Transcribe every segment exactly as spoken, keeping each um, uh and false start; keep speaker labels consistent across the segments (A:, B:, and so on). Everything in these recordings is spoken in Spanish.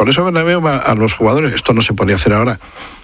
A: por eso Bernabéu a los jugadores, esto no se podía hacer ahora,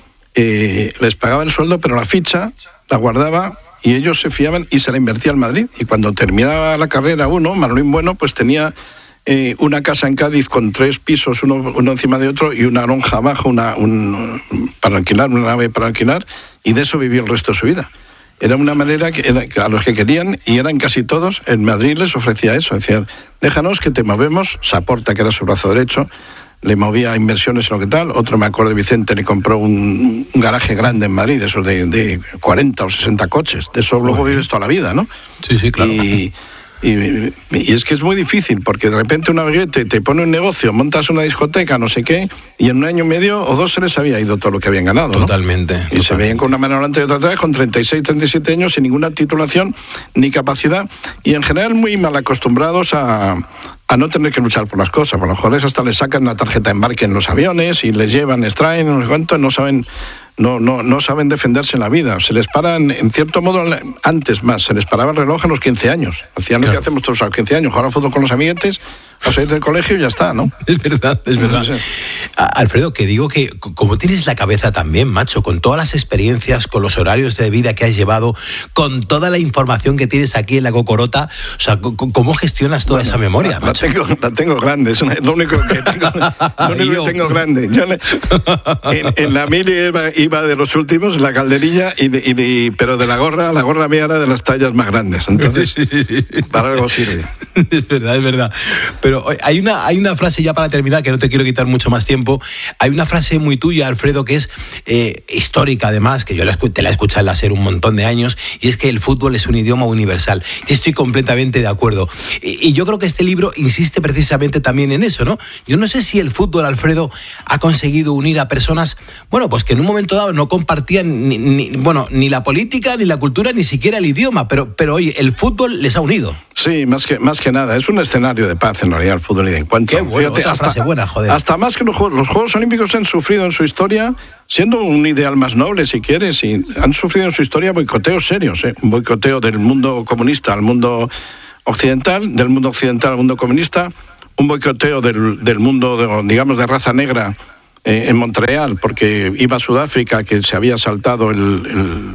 A: eh, les pagaba el sueldo, pero la ficha la guardaba y ellos se fiaban y se la invertía al Madrid. Y cuando terminaba la carrera uno, Manolín Bueno, pues tenía eh, una casa en Cádiz con tres pisos, uno, uno encima de otro, y una lonja abajo, una, un, para alquilar, una nave para alquilar, y de eso vivió el resto de su vida. Era una manera que era, a los que querían, y eran casi todos, en Madrid les ofrecía eso, decía, déjanos que te movemos. Saporta, que era su brazo derecho, le movía inversiones en lo que tal. Otro, me acuerdo, Vicente le compró un, un garaje grande en Madrid, de esos de, de cuarenta o sesenta coches, de eso luego vives toda la vida, ¿no?
B: Sí, sí, claro.
A: Y, y, y es que es muy difícil, porque de repente una veguete te pone un negocio, montas una discoteca, no sé qué, y en un año y medio o dos se les había ido todo lo que habían ganado, ¿no?
B: Totalmente.
A: Y
B: totalmente.
A: se veían con una mano delante y otra atrás, con treinta y seis, treinta y siete años, sin ninguna titulación ni capacidad, y en general muy mal acostumbrados a... a no tener que luchar por las cosas. Por lo mejor hasta les sacan una tarjeta de embarque en los aviones y les llevan, les traen, no sé cuánto, no saben, no, no, no saben defenderse en la vida. Se les paran, en cierto modo, antes más, se les paraba el reloj a los quince años. Hacían claro. Lo que hacemos todos a los quince años, jugar al fútbol con los amiguetes, a salir del colegio y ya está, ¿no?
B: Es verdad, es verdad. Sí, sí. Alfredo, que digo que como tienes la cabeza también, macho, con todas las experiencias, con los horarios de vida que has llevado, con toda la información que tienes aquí en la cocorota, o sea, ¿cómo gestionas toda bueno, esa memoria,
A: la,
B: macho?
A: La tengo, la tengo grande, es lo único que tengo, lo único que tengo grande. Yo le, en, en la mili iba, iba de los últimos, en la calderilla, y, de, y de, pero de la gorra, la gorra mía era de las tallas más grandes, entonces sí, sí, sí. Para algo sirve.
B: Es verdad, es verdad. Pero hay una, hay una frase, ya para terminar, que no te quiero quitar mucho más tiempo, hay una frase muy tuya, Alfredo, que es eh, histórica además, que yo la, te la he escuchado en la SER un montón de años, y es que el fútbol es un idioma universal. Y estoy completamente de acuerdo. Y, y yo creo que este libro insiste precisamente también en eso, ¿no? Yo no sé si el fútbol, Alfredo, ha conseguido unir a personas, bueno, pues que en un momento dado no compartían ni, ni, bueno, ni la política, ni la cultura, ni siquiera el idioma, pero, pero oye, el fútbol les ha unido.
A: Sí, más que, más que nada, es un escenario de paz en realidad el fútbol y de encuentro.
B: Qué bueno,
A: Fíjate,
B: otra
A: hasta,
B: frase buena, joder.
A: Hasta más que los Juegos, los Juegos Olímpicos han sufrido en su historia, siendo un ideal más noble, si quieres, y han sufrido en su historia boicoteos serios, ¿eh? Un boicoteo del mundo comunista al mundo occidental, del mundo occidental al mundo comunista, un boicoteo del, del mundo, de, digamos, de raza negra eh, en Montreal, porque iba a Sudáfrica, que se había saltado el... el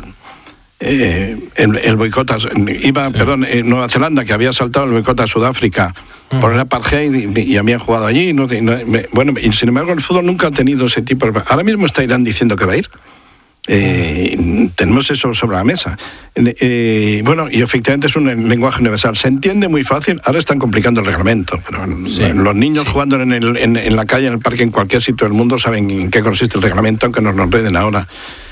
A: Eh, el, el boicot a, iba, sí. perdón, en Nueva Zelanda, que había saltado el boicot a Sudáfrica uh-huh. por el apartheid y, y habían jugado allí. No, no, me, bueno, y sin embargo el fútbol nunca ha tenido ese tipo de... Ahora mismo está Irán diciendo que va a ir. Eh, uh-huh. Tenemos eso sobre la mesa. Eh, bueno, y efectivamente es un lenguaje universal. Se entiende muy fácil. Ahora están complicando el reglamento, pero sí. los niños sí. jugando en, el, en, en la calle, en el parque, en cualquier sitio del mundo, saben en qué consiste el reglamento, aunque nos lo enreden ahora.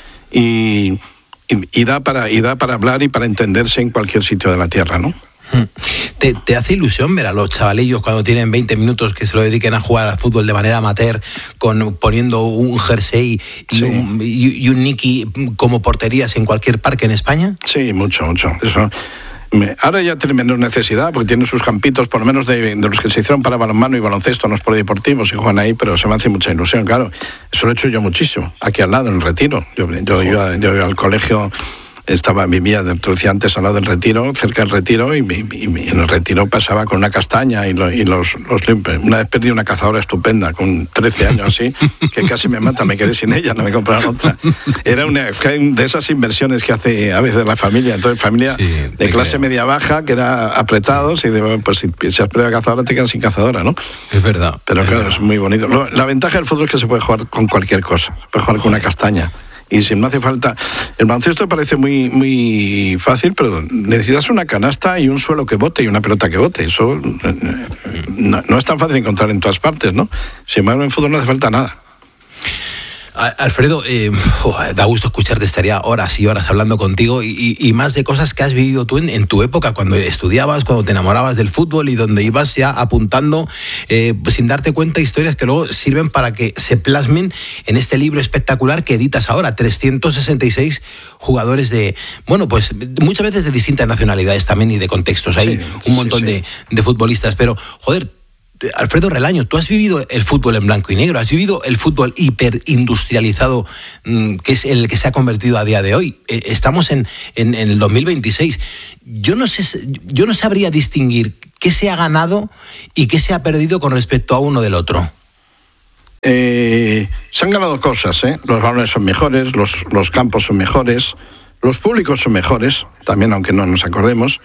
A: Y... Y, y, da para, y da para hablar y para entenderse en cualquier sitio de la tierra, ¿no?
B: ¿Te, ¿Te hace ilusión ver a los chavalillos cuando tienen veinte minutos que se lo dediquen a jugar al fútbol de manera amateur, con, poniendo un jersey y, sí. un, y, y un Niki como porterías en cualquier parque en España?
A: Sí, mucho, mucho. Eso... Ahora ya tienen menos necesidad porque tienen sus campitos, por lo menos de, de los que se hicieron para balonmano y baloncesto, los polideportivos, y juegan ahí, pero se me hace mucha ilusión, claro. Eso lo he hecho yo muchísimo, aquí al lado, en el Retiro. Yo, yo, yo, yo iba al colegio, estaba, vivía, te decía antes, al lado del Retiro, cerca del Retiro, y, y, y en el Retiro pasaba con una castaña y, lo, y los, los limpios. Una vez perdí una cazadora estupenda, con trece años así, que casi me mata, me quedé sin ella, no me compraron otra. Era una de esas inversiones que hace a veces la familia, entonces familia sí, de clase creo. media baja, que era apretados, y de, pues si, si has perdido la cazadora te quedas sin cazadora, ¿no?
B: Es verdad.
A: Pero
B: es
A: claro,
B: verdad.
A: es muy bonito. La ventaja del fútbol es que se puede jugar con cualquier cosa, se puede jugar con una castaña. Y si no hace falta... El baloncesto parece muy, muy fácil, pero necesitas una canasta y un suelo que bote y una pelota que bote. Eso no, no es tan fácil encontrar en todas partes, ¿no? Sin embargo, en fútbol no hace falta nada.
B: Alfredo, eh, oh, da gusto escucharte, estaría horas y horas hablando contigo y, y más de cosas que has vivido tú en, en tu época, cuando estudiabas, cuando te enamorabas del fútbol y donde ibas ya apuntando, eh, sin darte cuenta, historias que luego sirven para que se plasmen en este libro espectacular que editas ahora, trescientos sesenta y seis jugadores de, bueno, pues muchas veces de distintas nacionalidades también y de contextos, hay sí, un montón sí, sí. De, de futbolistas, pero joder, Alfredo Relaño, tú has vivido el fútbol en blanco y negro, has vivido el fútbol hiperindustrializado, mmm, que es el que se ha convertido a día de hoy. Eh, estamos en, en, en el dos mil veintiséis. Yo no sé, yo no sabría distinguir qué se ha ganado y qué se ha perdido con respecto a uno del otro.
A: Eh, se han ganado cosas, ¿eh? Los balones son mejores, los, los campos son mejores, los públicos son mejores, también aunque no nos acordemos.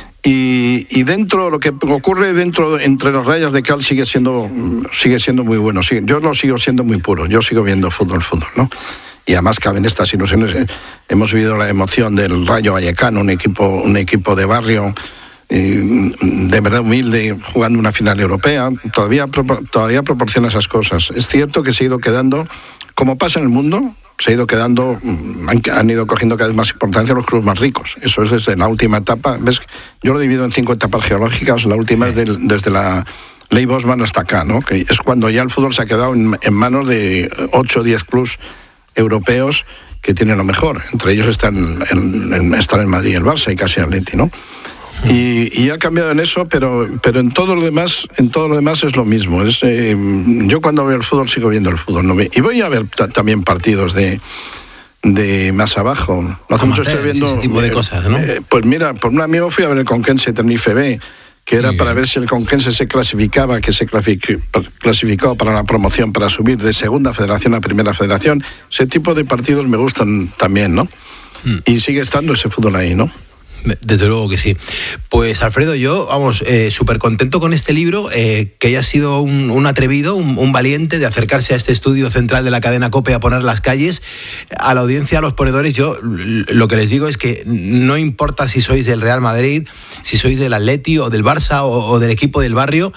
A: Y, y dentro, lo que ocurre dentro, entre las rayas de cal sigue siendo, sigue siendo muy bueno. Sí, yo lo sigo siendo muy puro, yo sigo viendo fútbol, fútbol, ¿no? Y además caben estas ilusiones. Hemos vivido la emoción del Rayo Vallecano, un equipo, un equipo de barrio, eh, de verdad humilde, jugando una final europea. Todavía, todavía proporciona esas cosas. Es cierto que se ha ido quedando, como pasa en el mundo, se ha ido quedando, han, han ido cogiendo cada vez más importancia los clubes más ricos. Eso es desde la última etapa. ¿Ves? Yo lo divido en cinco etapas geológicas. La última es del, desde la ley Bosman hasta acá, ¿no? Que es cuando ya el fútbol se ha quedado en, en manos de ocho o diez clubes europeos que tienen lo mejor. Entre ellos están el, el, están el Madrid y el Barça y casi el Atleti, ¿no? Y, y ha cambiado en eso, pero pero en todo lo demás, en todo lo demás es lo mismo. Es, eh, yo cuando veo el fútbol sigo viendo el fútbol, ¿no? Y voy a ver t- también partidos de de más abajo. No hace mucho estoy viendo
B: ese tipo de cosas, ¿no?
A: Eh, pues mira, por un amigo fui a ver el Conquense Tenerife B, que era para ver si el Conquense se clasificaba, que se clasificó para la promoción, para subir de segunda federación a primera federación. Ese tipo de partidos me gustan también, ¿no? Mm. Y sigue estando ese fútbol ahí, ¿no?
B: Desde luego que sí. Pues Alfredo, yo, vamos, eh, súper contento con este libro, eh, que haya sido un, un atrevido, un, un valiente de acercarse a este estudio central de la cadena COPE a poner las calles. A la audiencia, a los ponedores, yo lo que les digo es que no importa si sois del Real Madrid, si sois del Atleti o del Barça o, o del equipo del barrio,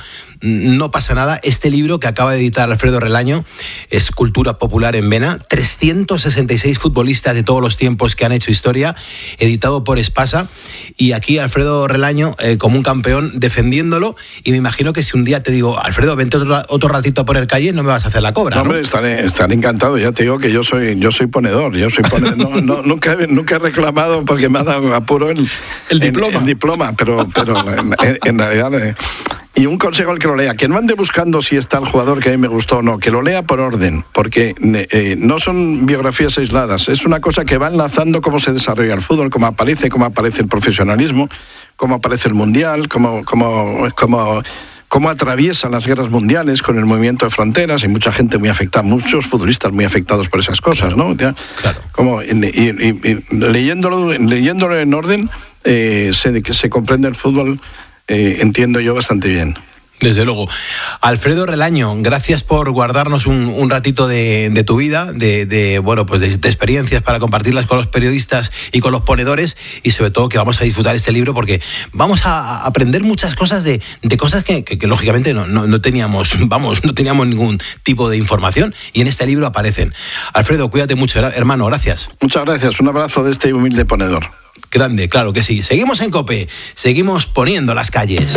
B: no pasa nada. Este libro que acaba de editar Alfredo Relaño es Cultura Popular en Vena, trescientos sesenta y seis futbolistas de todos los tiempos que han hecho historia, editado por Espasa, y aquí Alfredo Relaño eh, como un campeón defendiéndolo. Y me imagino que si un día te digo, Alfredo, vente otro, otro ratito a poner calle, no me vas a hacer la cobra, ¿no?
A: Hombre, estaré, estaré encantado. Ya te digo que yo soy yo soy ponedor, yo soy ponedor. No, no, nunca, he, nunca he reclamado porque me ha dado apuro el,
B: el diploma,
A: el, el diploma pero, pero en, en realidad... Eh, Y un consejo al que lo lea, que no ande buscando si está el jugador que a mí me gustó o no, que lo lea por orden, porque eh, no son biografías aisladas, es una cosa que va enlazando cómo se desarrolla el fútbol, cómo aparece, cómo aparece el profesionalismo, cómo aparece el mundial, cómo, cómo, cómo, cómo atraviesa las guerras mundiales con el movimiento de fronteras. Hay mucha gente muy afectada, muchos futbolistas muy afectados por esas cosas, ¿no? Ya, claro. Como, y, y, y, leyéndolo, leyéndolo en orden, eh, se, se comprende el fútbol. Eh, entiendo yo bastante bien.
B: Desde luego. Alfredo Relaño, gracias por guardarnos un, un ratito de, de tu vida, de, de bueno, pues de, de experiencias para compartirlas con los periodistas y con los ponedores, y sobre todo que vamos a disfrutar este libro porque vamos a aprender muchas cosas de, de cosas que, que, que lógicamente no, no, no teníamos, vamos, no teníamos ningún tipo de información, y en este libro aparecen. Alfredo, cuídate mucho, hermano, gracias.
A: Muchas gracias, un abrazo de este humilde ponedor.
B: Grande, claro que sí. Seguimos en COPE, seguimos poniendo las calles.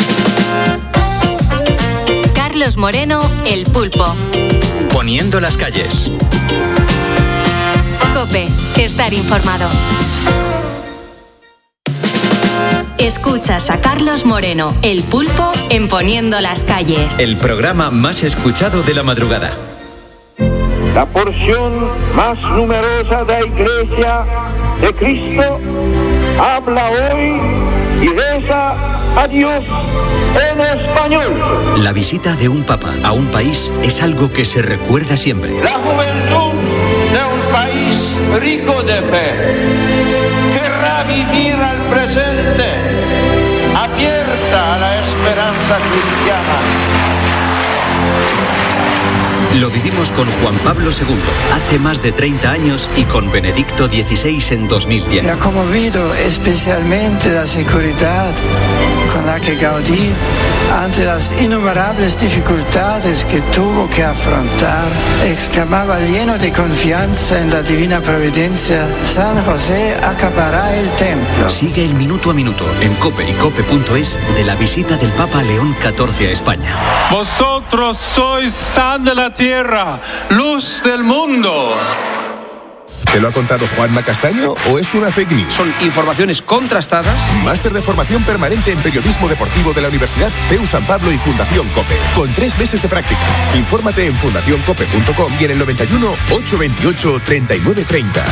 C: Carlos Moreno, El Pulpo.
D: Poniendo las calles.
C: COPE, estar informado. Escuchas a Carlos Moreno, El Pulpo, en Poniendo las calles.
D: El programa más escuchado de la madrugada.
E: La porción más numerosa de la Iglesia de Cristo habla hoy y reza a Dios en español.
D: La visita de un papa a un país es algo que se recuerda siempre.
F: La juventud de un país rico de fe querrá vivir al presente, abierta a la esperanza cristiana.
D: Lo vivimos con Juan Pablo segundo hace más de treinta años y con Benedicto dieciséis en dos mil diez.
G: Me ha conmovido especialmente la seguridad con la que Gaudí, ante las innumerables dificultades que tuvo que afrontar, exclamaba lleno de confianza en la divina providencia: San José acabará el templo.
D: Sigue el minuto a minuto en COPE y COPE punto es de la visita del Papa León catorce a España.
F: Vosotros sois sal de la tierra, luz del mundo.
H: ¿Te lo ha contado Juanma Castaño o es una fake news?
I: Son informaciones contrastadas.
H: Máster de formación permanente en periodismo deportivo de la Universidad C E U San Pablo y Fundación COPE. Con tres meses de prácticas. Infórmate en fundación cope punto com y en el noventa y uno, ochocientos veintiocho, treinta y nueve treinta.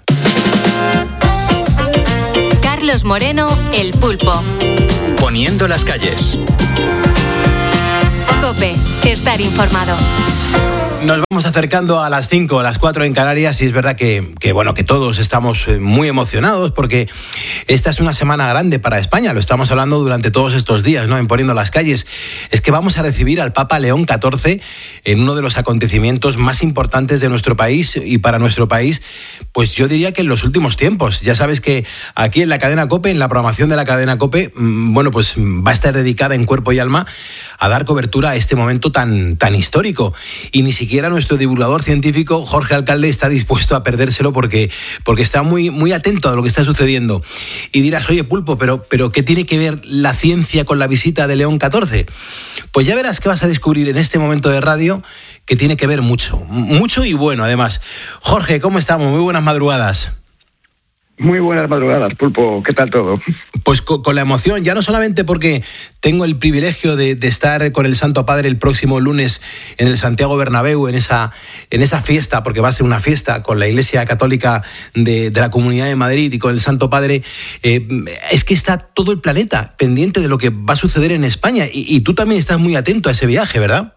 C: Carlos Moreno, El Pulpo.
D: Poniendo las calles.
C: COPE, estar informado.
B: Nos vamos acercando a las cinco, a las cuatro en Canarias y es verdad que, que, bueno, que todos estamos muy emocionados porque esta es una semana grande para España, lo estamos hablando durante todos estos días, ¿no? En Poniendo las Calles. Es que vamos a recibir al Papa León catorce en uno de los acontecimientos más importantes de nuestro país y para nuestro país, pues yo diría que en los últimos tiempos. Ya sabes que aquí en la cadena COPE, en la programación de la cadena COPE, bueno, pues va a estar dedicada en cuerpo y alma a dar cobertura a este momento tan, tan histórico. Y ni siquiera nuestro divulgador científico, Jorge Alcalde, está dispuesto a perdérselo porque, porque está muy, muy atento a lo que está sucediendo. Y dirás, oye, Pulpo, pero, pero ¿qué tiene que ver la ciencia con la visita de León catorce? Pues ya verás que vas a descubrir en este momento de radio que tiene que ver mucho, mucho y bueno, además. Jorge, ¿cómo estamos? Muy buenas madrugadas.
J: Muy buenas madrugadas, Pulpo. ¿Qué tal todo?
B: Pues con, con la emoción, ya no solamente porque tengo el privilegio de, de estar con el Santo Padre el próximo lunes en el Santiago Bernabéu, en esa, en esa fiesta, porque va a ser una fiesta con la Iglesia Católica de, de la Comunidad de Madrid y con el Santo Padre, eh, es que está todo el planeta pendiente de lo que va a suceder en España y, y tú también estás muy atento a ese viaje, ¿verdad?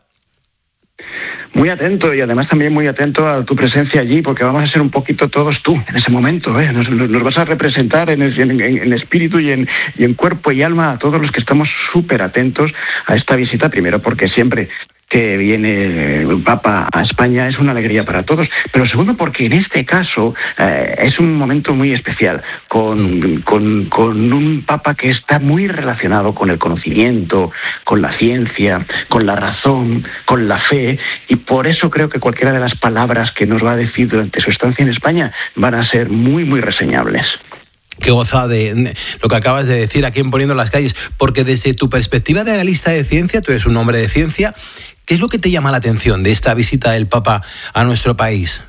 J: Muy atento y además también muy atento a tu presencia allí, porque vamos a ser un poquito todos tú en ese momento, ¿eh? Nos, nos vas a representar en, el, en, en espíritu y en, y en cuerpo y alma a todos los que estamos súper atentos a esta visita, primero porque siempre que viene el Papa a España es una alegría para todos, pero segundo porque en este caso eh, es un momento muy especial, con, con, con un Papa que está muy relacionado con el conocimiento, con la ciencia, con la razón, con la fe, y por eso creo que cualquiera de las palabras que nos va a decir durante su estancia en España van a ser muy, muy reseñables.
B: Qué gozada de lo que acabas de decir aquí en Poniendo las Calles, porque desde tu perspectiva de analista de ciencia, tú eres un hombre de ciencia, ¿qué es lo que te llama la atención de esta visita del Papa a nuestro país?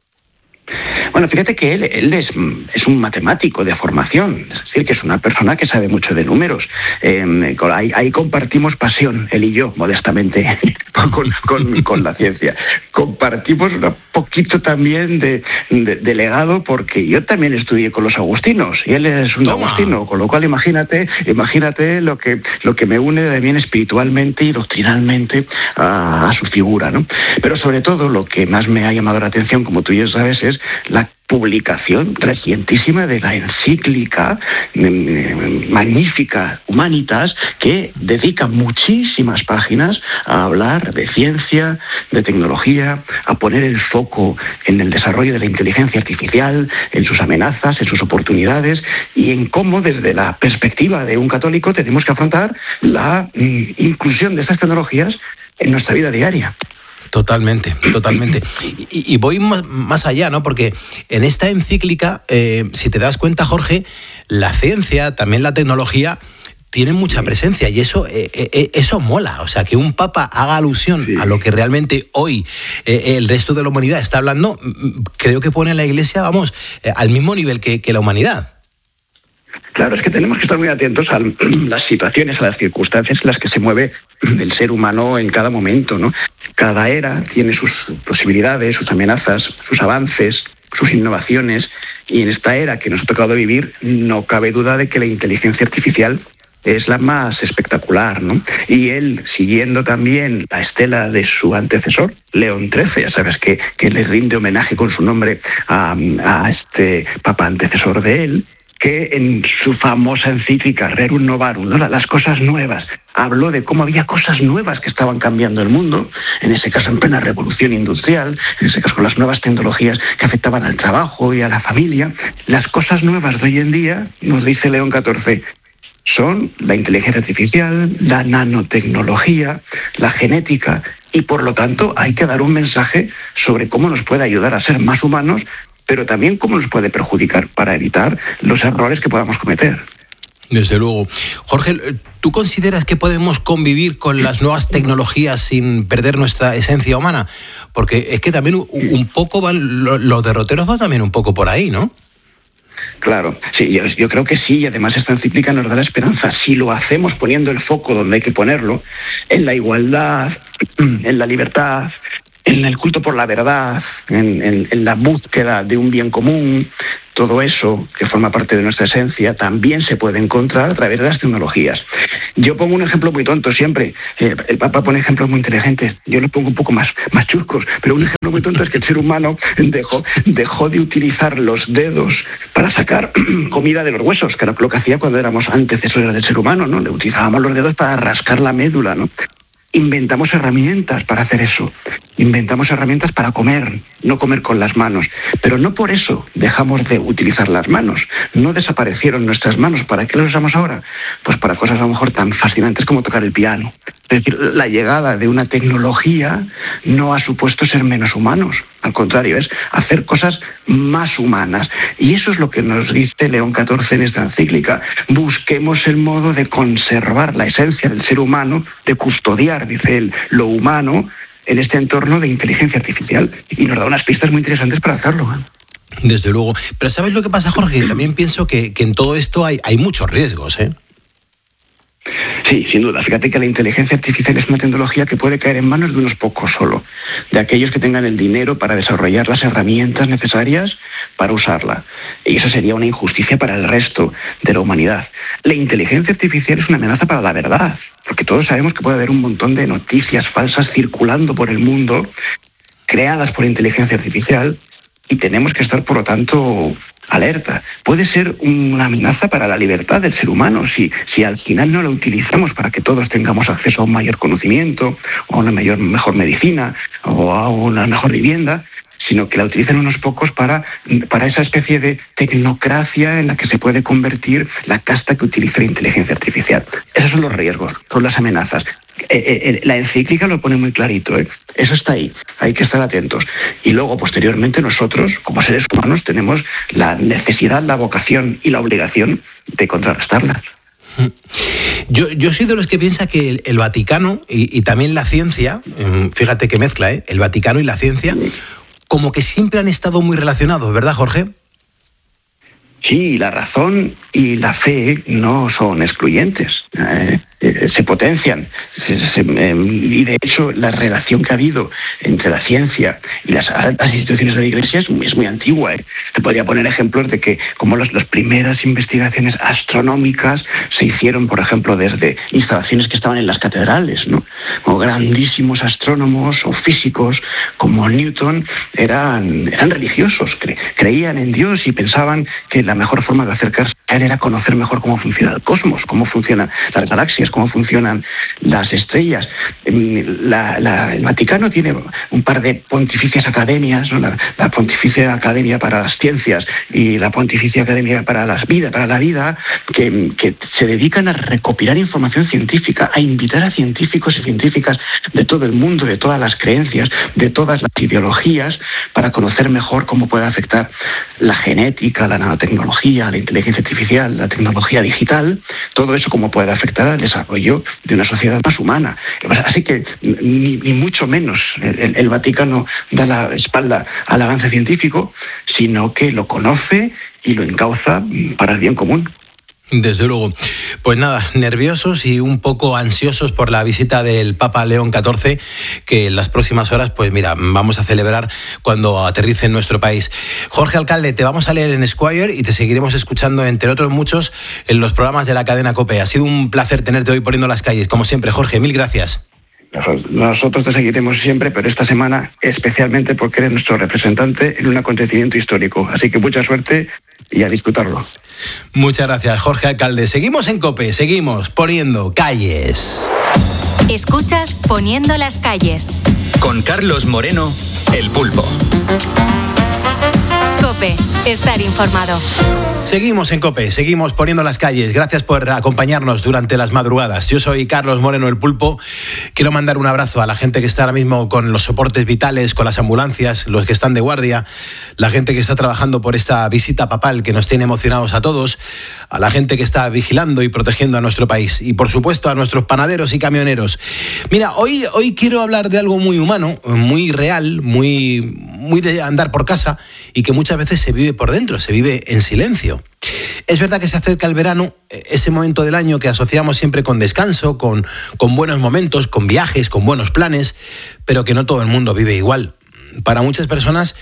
J: Bueno, fíjate que él, él es, es un matemático de formación, es decir, que es una persona que sabe mucho de números. Eh, ahí, ahí compartimos pasión, él y yo, modestamente, con, con, con la ciencia. Compartimos un poquito también de, de, de legado, porque yo también estudié con los agustinos, y él es un Toma. agustino, con lo cual imagínate, imagínate lo que, lo que me une también espiritualmente y doctrinalmente a, a su figura, ¿no? Pero sobre todo lo que más me ha llamado la atención, como tú ya sabes, es la publicación recientísima de la encíclica eh, magnífica Humanitas, que dedica muchísimas páginas a hablar de ciencia, de tecnología, a poner el foco en el desarrollo de la inteligencia artificial, en sus amenazas, en sus oportunidades y en cómo desde la perspectiva de un católico tenemos que afrontar la mm, inclusión de estas tecnologías en nuestra vida diaria.
B: Totalmente, totalmente. Y, y voy más, más allá, ¿no? Porque en esta encíclica, eh, si te das cuenta, Jorge, la ciencia, también la tecnología, tienen mucha presencia y eso, eh, eh, eso mola. O sea, que un papa haga alusión sí. a lo que realmente hoy eh, el resto de la humanidad está hablando, creo que pone a la Iglesia, vamos, eh, al mismo nivel que, que la humanidad.
J: Claro, es que tenemos que estar muy atentos a las situaciones, a las circunstancias en las que se mueve el ser humano en cada momento, ¿no? Cada era tiene sus posibilidades, sus amenazas, sus avances, sus innovaciones, y en esta era que nos ha tocado vivir no cabe duda de que la inteligencia artificial es la más espectacular, ¿no? Y él, siguiendo también la estela de su antecesor, León trece, ya sabes que, que le rinde homenaje con su nombre a, a este papa antecesor de él, que en su famosa encíclica Rerum Novarum, ¿no? Las cosas nuevas, habló de cómo había cosas nuevas que estaban cambiando el mundo, en ese caso en plena revolución industrial, en ese caso con las nuevas tecnologías que afectaban al trabajo y a la familia. Las cosas nuevas de hoy en día, nos dice León catorce, son la inteligencia artificial, la nanotecnología, la genética, y por lo tanto hay que dar un mensaje sobre cómo nos puede ayudar a ser más humanos, pero también cómo nos puede perjudicar para evitar los errores que podamos cometer.
B: Desde luego. Jorge, ¿tú consideras que podemos convivir con las nuevas tecnologías sin perder nuestra esencia humana? Porque es que también un poco van, los derroteros van también un poco por ahí, ¿no?
J: Claro, sí, yo, yo creo que sí, y además esta encíclica nos da la esperanza. Si lo hacemos poniendo el foco donde hay que ponerlo, en la igualdad, en la libertad, en el culto por la verdad, en, en, en la búsqueda de un bien común, todo eso que forma parte de nuestra esencia también se puede encontrar a través de las tecnologías. Yo pongo un ejemplo muy tonto siempre. Eh, el Papa pone ejemplos muy inteligentes. Yo los pongo un poco más, más chuscos. Pero un ejemplo muy tonto es que el ser humano dejó, dejó de utilizar los dedos para sacar comida de los huesos, que era lo que hacía cuando éramos antecesores del ser humano, ¿no? Le utilizábamos los dedos para rascar la médula, ¿no? Inventamos herramientas para hacer eso. Inventamos herramientas para comer, no comer con las manos. Pero no por eso dejamos de utilizar las manos. No desaparecieron nuestras manos. ¿Para qué las usamos ahora? Pues para cosas a lo mejor tan fascinantes como tocar el piano. Es decir, la llegada de una tecnología no ha supuesto ser menos humanos. Al contrario, es hacer cosas más humanas. Y eso es lo que nos dice León catorce en esta encíclica. Busquemos el modo de conservar la esencia del ser humano, de custodiar, dice él, lo humano en este entorno de inteligencia artificial. Y nos da unas pistas muy interesantes para hacerlo, ¿eh?
B: Desde luego. Pero ¿sabes lo que pasa, Jorge? También pienso que, que en todo esto hay, hay muchos riesgos, ¿eh?
J: Sí, sin duda. Fíjate que la inteligencia artificial es una tecnología que puede caer en manos de unos pocos solo, de aquellos que tengan el dinero para desarrollar las herramientas necesarias para usarla. Y eso sería una injusticia para el resto de la humanidad. La inteligencia artificial es una amenaza para la verdad, porque todos sabemos que puede haber un montón de noticias falsas circulando por el mundo, creadas por inteligencia artificial, y tenemos que estar, por lo tanto, alerta. Puede ser una amenaza para la libertad del ser humano si, si al final no la utilizamos para que todos tengamos acceso a un mayor conocimiento, o a una mayor, mejor medicina, o a una mejor vivienda, sino que la utilizan unos pocos para, para esa especie de tecnocracia en la que se puede convertir la casta que utiliza la inteligencia artificial. Esos son los riesgos, son las amenazas. Eh, eh, la encíclica lo pone muy clarito, ¿eh? Eso está ahí, hay que estar atentos. Y luego, posteriormente, nosotros, como seres humanos, tenemos la necesidad, la vocación y la obligación de contrarrestarlas.
B: Yo, yo soy de los que piensa que el, el Vaticano y, y también la ciencia, fíjate que mezcla, ¿eh? El Vaticano y la ciencia, como que siempre han estado muy relacionados, ¿verdad, Jorge?
J: Sí, la razón y la fe no son excluyentes, eh, eh, se potencian. Se, se, eh, y de hecho, la relación que ha habido entre la ciencia y las altas instituciones de la Iglesia es muy, es muy antigua. ¿eh? Se podría poner ejemplos de que como las, las primeras investigaciones astronómicas se hicieron, por ejemplo, desde instalaciones que estaban en las catedrales, ¿no? O grandísimos astrónomos o físicos como Newton eran, eran religiosos, cre, creían en Dios y pensaban que la mejor forma de acercarse a él era conocer mejor cómo funciona el cosmos, cómo funcionan las galaxias, cómo funcionan las estrellas. La, la, el Vaticano tiene un par de pontificias academias, ¿no? la, la Pontificia Academia para las Ciencias y la Pontificia Academia para las vida, para la vida, que, que se dedican a recopilar información científica, a invitar a científicos y científicas de todo el mundo, de todas las creencias, de todas las ideologías, para conocer mejor cómo puede afectar la genética, la nanotecnología, la inteligencia artificial, la tecnología digital, todo eso cómo puede afectar al desarrollo de una sociedad más humana. Así que ni, ni mucho menos el, el Vaticano da la espalda al avance científico, sino que lo conoce y lo encauza para el bien común.
B: Desde luego. Pues nada, nerviosos y un poco ansiosos por la visita del Papa León catorce, que en las próximas horas, pues mira, vamos a celebrar cuando aterrice en nuestro país. Jorge Alcalde, te vamos a leer en Esquire y te seguiremos escuchando, entre otros muchos, en los programas de la cadena COPE. Ha sido un placer tenerte hoy Poniendo las Calles. Como siempre, Jorge, mil gracias.
J: Nosotros te seguiremos siempre, pero esta semana especialmente porque eres nuestro representante en un acontecimiento histórico. Así que mucha suerte y a disfrutarlo.
B: Muchas gracias, Jorge Alcalde. Seguimos en COPE, seguimos poniendo calles.
C: Escuchas Poniendo las Calles.
D: Con Carlos Moreno, El Pulpo.
C: COPE, estar informado.
B: Seguimos en COPE, seguimos poniendo las calles. Gracias por acompañarnos durante las madrugadas. Yo soy Carlos Moreno, El Pulpo. Quiero mandar un abrazo a la gente que está ahora mismo con los soportes vitales, con las ambulancias, los que están de guardia, la gente que está trabajando por esta visita papal que nos tiene emocionados a todos, a la gente que está vigilando y protegiendo a nuestro país y, por supuesto, a nuestros panaderos y camioneros. Mira, hoy, hoy quiero hablar de algo muy humano, muy real, muy, muy de andar por casa y que muchas veces se vive por dentro, se vive en silencio. Es verdad que se acerca el verano, ese momento del año que asociamos siempre con descanso, con, con buenos momentos, con viajes, con buenos planes, pero que no todo el mundo vive igual. Para muchas personas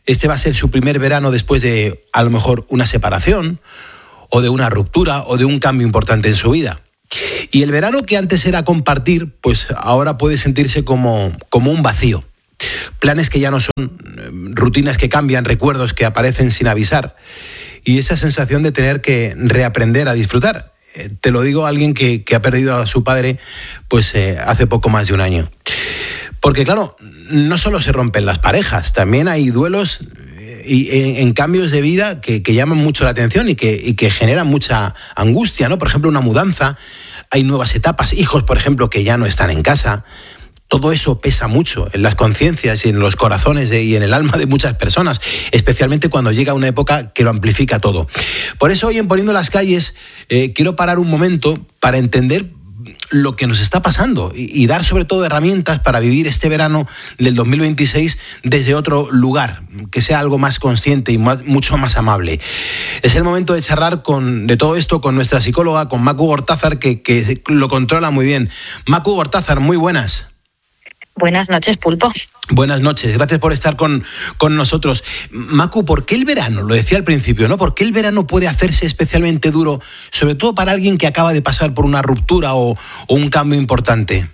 B: este va a ser su primer verano después de, a lo mejor, una separación, o de una ruptura, o de un cambio importante en su vida. Y el verano que antes era compartir, pues ahora puede sentirse como, como un vacío. Planes que ya no son, rutinas que cambian, recuerdos que aparecen sin avisar. Y esa sensación de tener que reaprender a disfrutar. Eh, te lo digo a alguien que, que ha perdido a su padre pues eh, hace poco más de un año. Porque claro, no solo se rompen las parejas, también hay duelos y en, en cambios de vida que, que llaman mucho la atención y que, y que generan mucha angustia, ¿no? Por ejemplo, una mudanza, hay nuevas etapas, hijos, por ejemplo, que ya no están en casa. Todo eso pesa mucho en las conciencias y en los corazones de, y en el alma de muchas personas, especialmente cuando llega una época que lo amplifica todo. Por eso hoy en Poniendo las Calles eh, quiero parar un momento para entender lo que nos está pasando y, y dar sobre todo herramientas para vivir este verano del dos mil veintiséis desde otro lugar, que sea algo más consciente y más, mucho más amable. Es el momento de charlar con, de todo esto con nuestra psicóloga, con Macu Gortázar, que, que lo controla muy bien. Macu Gortázar, muy buenas.
K: Buenas noches, Pulpo.
B: Buenas noches, gracias por estar con, con nosotros. Macu, ¿por qué el verano? Lo decía al principio, ¿no? ¿Por qué el verano puede hacerse especialmente duro, sobre todo para alguien que acaba de pasar por una ruptura o, o un cambio importante?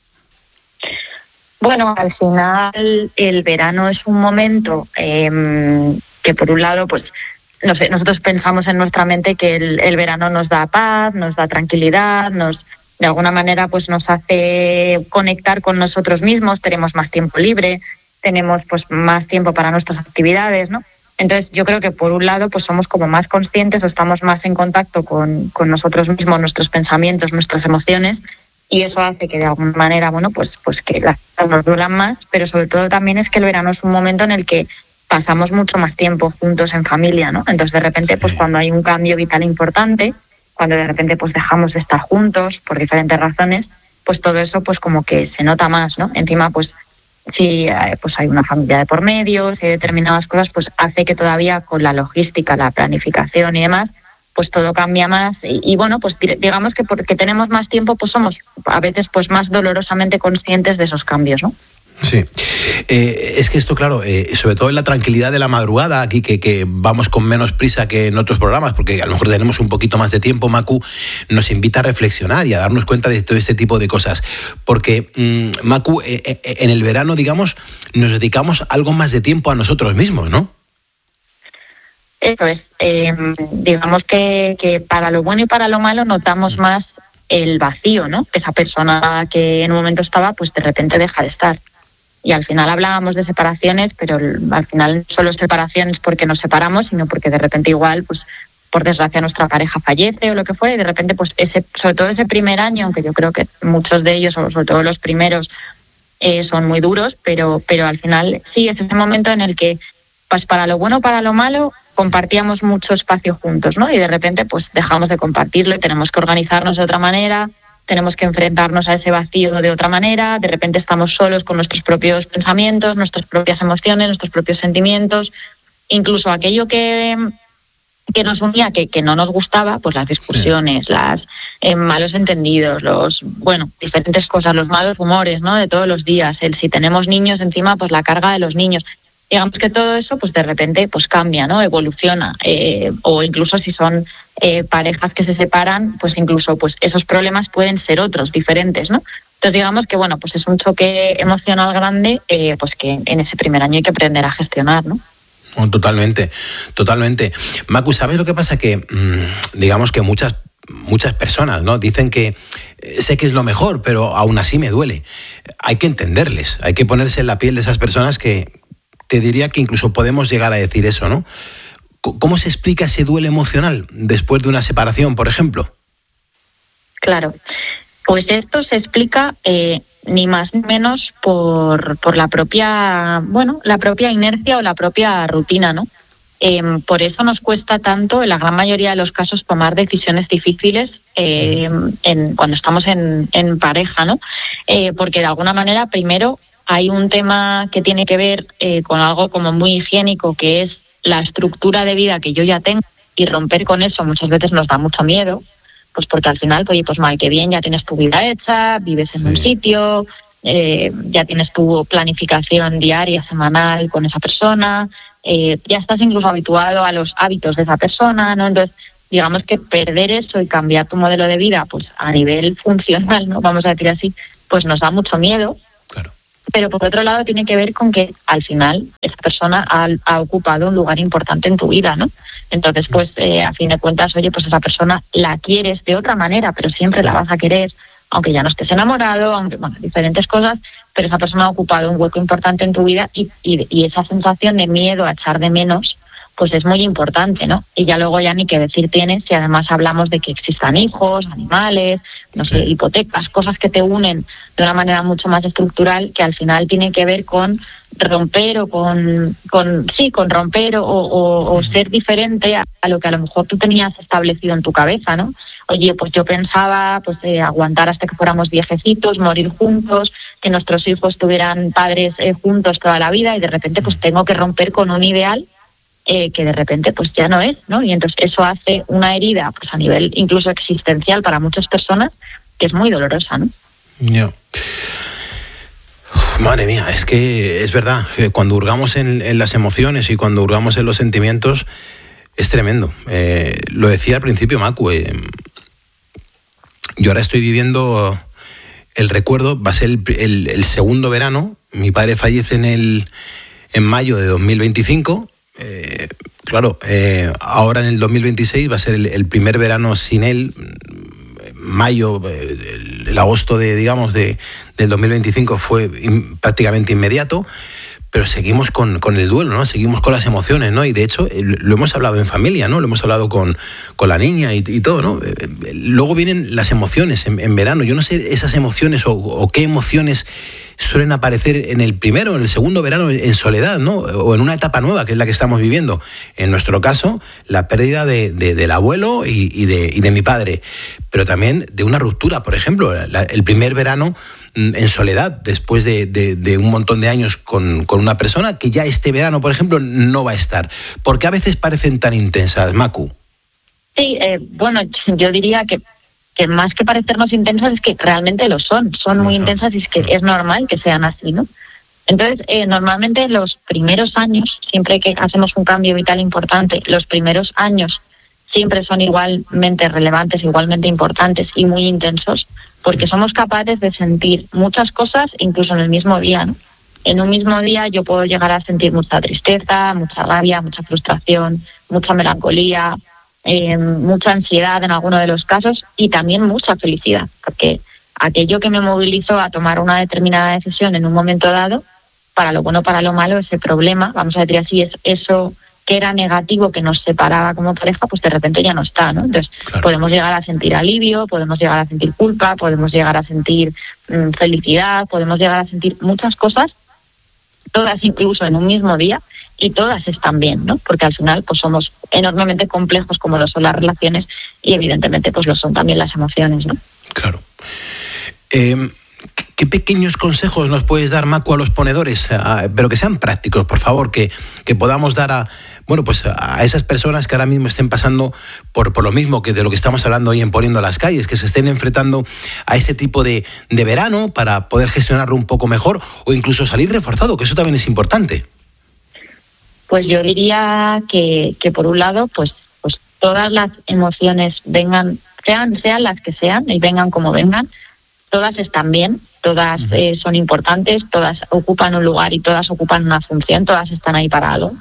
K: Bueno, al final el verano es un momento eh, que por un lado, pues no sé, nosotros pensamos en nuestra mente que el, el verano nos da paz, nos da tranquilidad, nos de alguna manera pues nos hace conectar con nosotros mismos, tenemos más tiempo libre, tenemos pues más tiempo para nuestras actividades, ¿no? Entonces yo creo que por un lado pues somos como más conscientes o estamos más en contacto con, con nosotros mismos, nuestros pensamientos, nuestras emociones, y eso hace que de alguna manera, bueno, pues, pues que las cosas nos duran más, pero sobre todo también es que el verano es un momento en el que pasamos mucho más tiempo juntos en familia, ¿no? Entonces de repente pues cuando hay un cambio vital importante, cuando de repente pues dejamos de estar juntos por diferentes razones, pues todo eso pues como que se nota más, ¿no? Encima pues si pues hay una familia de por medio, si hay determinadas cosas, pues hace que todavía con la logística, la planificación y demás, pues todo cambia más y, y bueno, pues digamos que porque tenemos más tiempo pues somos a veces pues más dolorosamente conscientes de esos cambios, ¿no?
B: Sí, eh, es que esto, claro, eh, sobre todo en la tranquilidad de la madrugada, aquí que, que vamos con menos prisa que en otros programas, porque a lo mejor tenemos un poquito más de tiempo, Macu, nos invita a reflexionar y a darnos cuenta de todo este tipo de cosas. Porque, mmm, Macu, eh, eh, en el verano, digamos, nos dedicamos algo más de tiempo a nosotros mismos, ¿no?
K: Eso es. Eh, digamos que, que para lo bueno y para lo malo notamos más el vacío, ¿no? Esa persona que en un momento estaba, pues de repente deja de estar. Y al final hablábamos de separaciones, pero al final no solo separaciones porque nos separamos, sino porque de repente igual, pues por desgracia nuestra pareja fallece o lo que fuera, y de repente, pues ese, sobre todo ese primer año, aunque yo creo que muchos de ellos, o sobre todo los primeros, eh, son muy duros, pero, pero al final sí, es ese momento en el que, pues para lo bueno o para lo malo, compartíamos mucho espacio juntos, ¿no? Y de repente, pues dejamos de compartirlo y tenemos que organizarnos de otra manera, tenemos que enfrentarnos a ese vacío de otra manera, de repente estamos solos con nuestros propios pensamientos, nuestras propias emociones, nuestros propios sentimientos, incluso aquello que, que nos unía, que, que no nos gustaba, pues las discusiones, sí. las eh, malos entendidos, los, bueno, diferentes cosas, los malos humores, ¿no? De todos los días, el si tenemos niños encima, pues la carga de los niños. Digamos que todo eso, pues de repente, pues cambia, ¿no? Evoluciona. Eh, o incluso si son eh, parejas que se separan, pues incluso pues esos problemas pueden ser otros, diferentes, ¿no? Entonces digamos que, bueno, pues es un choque emocional grande, eh, pues que en ese primer año hay que aprender a gestionar, ¿no?
B: Totalmente, totalmente. Macu, ¿sabes lo que pasa? Que mmm, digamos que muchas muchas personas, ¿no? Dicen que eh, sé que es lo mejor, pero aún así me duele. Hay que entenderles, hay que ponerse en la piel de esas personas que te diría que incluso podemos llegar a decir eso, ¿no? ¿Cómo se explica ese duelo emocional después de una separación, por ejemplo?
K: Claro, pues esto se explica eh, ni más ni menos por, por la propia, bueno, la propia inercia o la propia rutina, ¿no? Eh, por eso nos cuesta tanto, en la gran mayoría de los casos, tomar decisiones difíciles eh, en, cuando estamos en, en pareja, ¿no? Eh, porque de alguna manera, primero, hay un tema que tiene que ver eh, con algo como muy higiénico, que es la estructura de vida que yo ya tengo, y romper con eso muchas veces nos da mucho miedo, pues porque al final, oye, pues mal que bien, ya tienes tu vida hecha, vives en un sitio, eh, ya tienes tu planificación diaria, semanal con esa persona, eh, ya estás incluso habituado a los hábitos de esa persona, ¿no? Entonces, digamos que perder eso y cambiar tu modelo de vida, pues a nivel funcional, ¿no? Vamos a decir así, pues nos da mucho miedo.
B: Claro.
K: Pero por otro lado tiene que ver con que al final esa persona ha, ha ocupado un lugar importante en tu vida, ¿no? Entonces, pues eh, a fin de cuentas, oye, pues esa persona la quieres de otra manera, pero siempre la vas a querer, aunque ya no estés enamorado, aunque, bueno, diferentes cosas, pero esa persona ha ocupado un hueco importante en tu vida y, y, y esa sensación de miedo a echar de menos, pues es muy importante, ¿no? Y ya luego ya ni qué decir tiene si además hablamos de que existan hijos, animales, no sé, hipotecas, cosas que te unen de una manera mucho más estructural, que al final tiene que ver con romper o con, con sí, con romper o, o, o ser diferente a, a lo que a lo mejor tú tenías establecido en tu cabeza, ¿no? Oye, pues yo pensaba pues eh, aguantar hasta que fuéramos viejecitos, morir juntos, que nuestros hijos tuvieran padres eh, juntos toda la vida, y de repente pues tengo que romper con un ideal Eh, que de repente pues ya no es, ¿no? Y entonces eso hace una herida pues a nivel incluso existencial para muchas personas que es muy dolorosa, ¿no?
B: No. Uf, madre mía, es que es verdad, que cuando hurgamos en, en las emociones y cuando hurgamos en los sentimientos es tremendo. Eh, lo decía al principio Macu, eh, yo ahora estoy viviendo el recuerdo, va a ser el, el, el segundo verano, mi padre fallece en, el, en mayo de dos mil veinticinco. Eh, claro, eh, ahora en el dos mil veintiséis va a ser el, el primer verano sin él. Mayo, el, el agosto de, digamos, de, del dos mil veinticinco fue in, prácticamente inmediato, pero seguimos con, con el duelo, ¿no? Seguimos con las emociones, ¿no? Y de hecho lo hemos hablado en familia, ¿no? Lo hemos hablado con, con la niña y, y todo, ¿no? Luego vienen las emociones en, en verano. Yo no sé esas emociones o, o qué emociones suelen aparecer en el primero, en el segundo verano, en soledad, ¿no? O en una etapa nueva, que es la que estamos viviendo. En nuestro caso, la pérdida de, de, del abuelo y, y, de, y de mi padre, pero también de una ruptura, por ejemplo, la, el primer verano en soledad, después de, de, de un montón de años con, con una persona que ya este verano, por ejemplo, no va a estar. ¿Por qué a veces parecen tan intensas, Macu?
K: Sí, eh, bueno, yo diría que que más que parecernos intensas es que realmente lo son, son muy intensas y es que es normal que sean así, ¿no? Entonces, eh, normalmente los primeros años, siempre que hacemos un cambio vital importante, los primeros años siempre son igualmente relevantes, igualmente importantes y muy intensos, porque somos capaces de sentir muchas cosas incluso en el mismo día, ¿no? En un mismo día yo puedo llegar a sentir mucha tristeza, mucha rabia, mucha frustración, mucha melancolía, Eh, mucha ansiedad en alguno de los casos y también mucha felicidad, porque aquello que me movilizó a tomar una determinada decisión en un momento dado, para lo bueno o para lo malo, ese problema, vamos a decir así, es eso que era negativo, que nos separaba como pareja, pues de repente ya no está, ¿no? Entonces claro, podemos llegar a sentir alivio, podemos llegar a sentir culpa, podemos llegar a sentir mmm, felicidad, podemos llegar a sentir muchas cosas, todas incluso en un mismo día, y todas están bien, ¿no? Porque al final pues somos enormemente complejos como lo son las relaciones y evidentemente pues lo son también las emociones, ¿no?
B: Claro. Eh, ¿Qué pequeños consejos nos puedes dar, Macu, a los ponedores? A, pero que sean prácticos, por favor, que, que podamos dar a, bueno, pues a esas personas que ahora mismo estén pasando por, por lo mismo que de lo que estamos hablando hoy en Poniendo las Calles, que se estén enfrentando a este tipo de, de verano para poder gestionarlo un poco mejor o incluso salir reforzado, que eso también es importante.
K: Pues yo diría que, que por un lado, pues, pues todas las emociones vengan, sean, sean las que sean y vengan como vengan, todas están bien, todas eh, son importantes, todas ocupan un lugar y todas ocupan una función, todas están ahí para algo.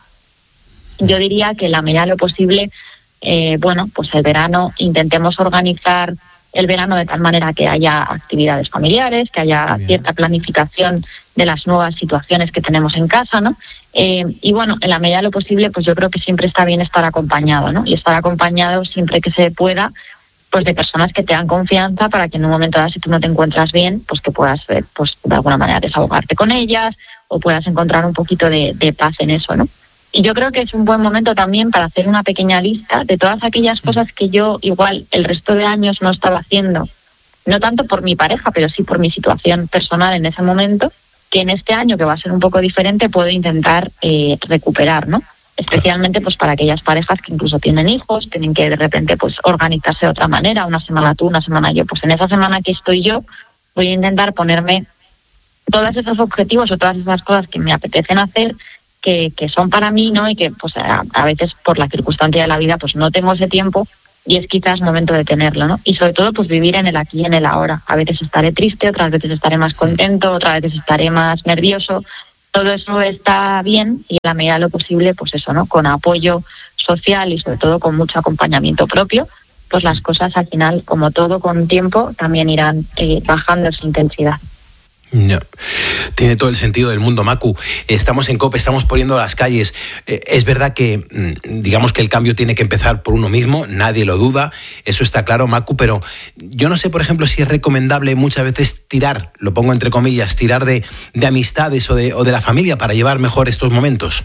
K: Yo diría que en la medida de lo posible, eh, bueno, pues el verano intentemos organizar el verano de tal manera que haya actividades familiares, que haya cierta planificación de las nuevas situaciones que tenemos en casa, ¿no? Eh, y bueno, en la medida de lo posible, pues yo creo que siempre está bien estar acompañado, ¿no? Y estar acompañado siempre que se pueda, pues de personas que te dan confianza para que en un momento dado, si tú no te encuentras bien, pues que puedas, pues de alguna manera desahogarte con ellas o puedas encontrar un poquito de, de paz en eso, ¿no? Y yo creo que es un buen momento también para hacer una pequeña lista de todas aquellas cosas que yo igual el resto de años no estaba haciendo, no tanto por mi pareja, pero sí por mi situación personal en ese momento, que en este año, que va a ser un poco diferente, puedo intentar eh, recuperar, ¿no? Especialmente pues para aquellas parejas que incluso tienen hijos, tienen que de repente pues organizarse de otra manera, una semana tú, una semana yo. Pues en esa semana que estoy yo, voy a intentar ponerme todos esos objetivos o todas esas cosas que me apetecen hacer, que, que son para mí, ¿no? Y que pues a, a veces por la circunstancia de la vida pues no tengo ese tiempo y es quizás momento de tenerlo, ¿no? Y sobre todo pues vivir en el aquí y en el ahora. A veces estaré triste, otras veces estaré más contento, otras veces estaré más nervioso. Todo eso está bien y en la medida de lo posible, pues eso, ¿no? Con apoyo social y sobre todo con mucho acompañamiento propio, pues las cosas al final, como todo con tiempo, también irán eh, bajando su intensidad.
B: No. Tiene todo el sentido del mundo, Macu. Estamos en COPE, estamos poniendo las calles. Eh, es verdad que, digamos que el cambio tiene que empezar por uno mismo, nadie lo duda, eso está claro, Macu, pero yo no sé, por ejemplo, si es recomendable muchas veces tirar, lo pongo entre comillas, tirar de, de amistades o de, o de la familia para llevar mejor estos momentos.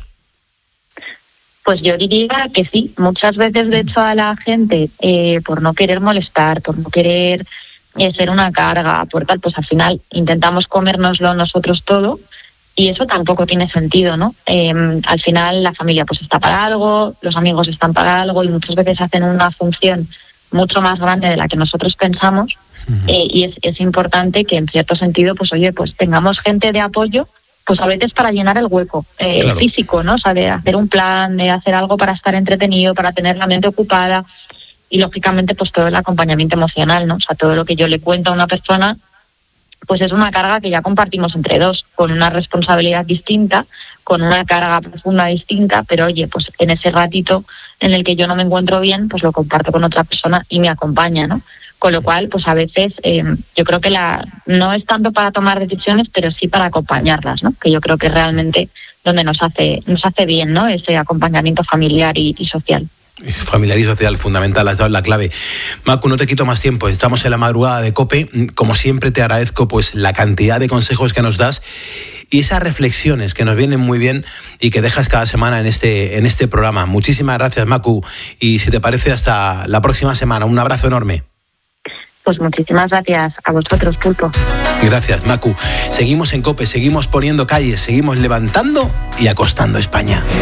K: Pues yo diría que sí. Muchas veces, de hecho, a la gente, eh, por no querer molestar, por no querer eh, ser una carga, por tal, pues al final intentamos comérnoslo nosotros todo y eso tampoco tiene sentido, ¿no? Eh, al final la familia pues está para algo, los amigos están para algo y muchas veces hacen una función mucho más grande de la que nosotros pensamos. Uh-huh. eh, y es, es importante que en cierto sentido, pues oye, pues tengamos gente de apoyo, pues a veces para llenar el hueco eh, claro. físico, ¿no? O sea, de hacer un plan, de hacer algo para estar entretenido, para tener la mente ocupada y, lógicamente, pues todo el acompañamiento emocional, ¿no? O sea, todo lo que yo le cuento a una persona, pues es una carga que ya compartimos entre dos, con una responsabilidad distinta, con una carga profunda distinta, pero oye, pues en ese ratito en el que yo no me encuentro bien, pues lo comparto con otra persona y me acompaña, ¿no? Con lo cual, pues a veces eh, yo creo que la no es tanto para tomar decisiones, pero sí para acompañarlas, ¿no? Que yo creo que es realmente donde nos hace nos hace bien, ¿no? Ese acompañamiento familiar y, y social.
B: Familiar y social, fundamental, has dado la clave. Macu, no te quito más tiempo, estamos en la madrugada de COPE. Como siempre te agradezco pues la cantidad de consejos que nos das y esas reflexiones que nos vienen muy bien y que dejas cada semana en este, en este programa. Muchísimas gracias, Macu, y si te parece hasta la próxima semana. Un abrazo enorme.
K: Pues muchísimas gracias a vosotros, Pulpo.
B: Gracias, Macu. Seguimos en COPE, seguimos poniendo calles, seguimos levantando y acostando España.